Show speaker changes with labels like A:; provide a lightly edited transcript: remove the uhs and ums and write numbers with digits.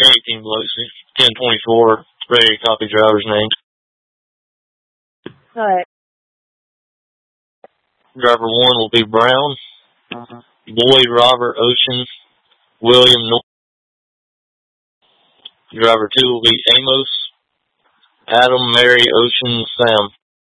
A: Team Biloxi, 1024, ready to copy driver's names.
B: Alright.
A: Driver 1 will be Brown, Boyd Robert Ocean, William North. Driver 2 will be Amos, Adam Mary Ocean Sam.